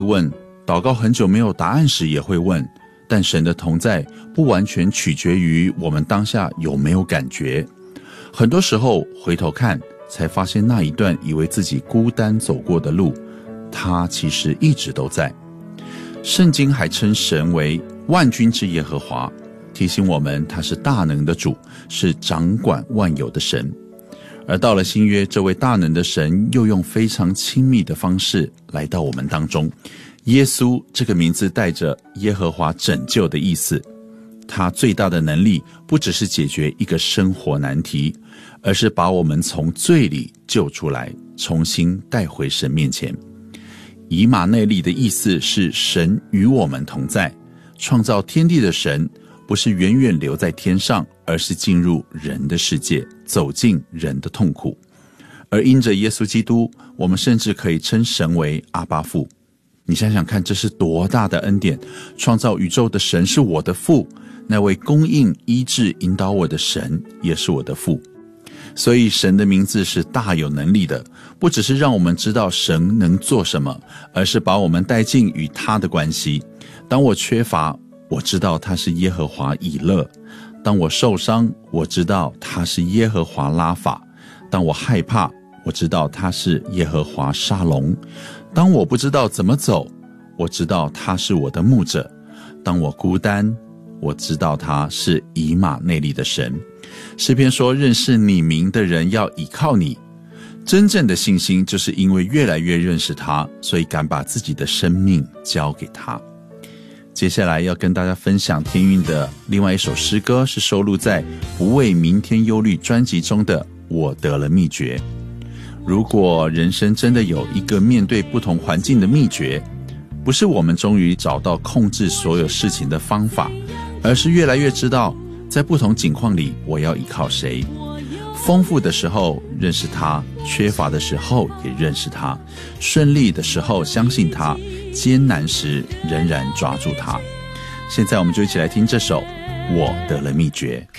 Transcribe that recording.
问，祷告很久没有答案时也会问，但神的同在不完全取决于我们当下有没有感觉。很多时候回头看，才发现那一段以为自己孤单走过的路，他其实一直都在。圣经还称神为万军之耶和华，提醒我们他是大能的主，是掌管万有的神。而到了新约，这位大能的神又用非常亲密的方式来到我们当中。耶稣这个名字带着耶和华拯救的意思，他最大的能力不只是解决一个生活难题，而是把我们从罪里救出来，重新带回神面前。以马内利的意思是神与我们同在，创造天地的神不是远远留在天上，而是进入人的世界，走进人的痛苦。而因着耶稣基督，我们甚至可以称神为阿爸父。你想想看，这是多大的恩典！创造宇宙的神是我的父，那位供应、医治、引导我的神也是我的父。所以神的名字是大有能力的，不只是让我们知道神能做什么，而是把我们带进与他的关系。当我缺乏，我知道他是耶和华以勒；当我受伤，我知道他是耶和华拉法；当我害怕，我知道他是耶和华沙龙；当我不知道怎么走，我知道他是我的牧者；当我孤单，我知道他是以马内利的神。诗篇说，认识你名的人要倚靠你。真正的信心就是因为越来越认识他，所以敢把自己的生命交给他。接下来要跟大家分享天韵的另外一首诗歌，是收录在不为明天忧虑专辑中的我得了秘诀。如果人生真的有一个面对不同环境的秘诀，不是我们终于找到控制所有事情的方法，而是越来越知道在不同境况里我要依靠谁。丰富的时候认识他，缺乏的时候也认识他，顺利的时候相信他，艰难时仍然抓住他。现在我们就一起来听这首我得了秘诀。